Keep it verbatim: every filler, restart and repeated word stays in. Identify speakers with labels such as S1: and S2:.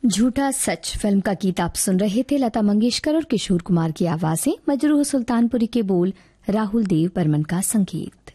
S1: झूठा सच फिल्म का गीत आप सुन रहे थे। लता मंगेशकर और किशोर कुमार की आवाजें, मजरूह सुल्तानपुरी के बोल, राहुल देव बर्मन का संगीत।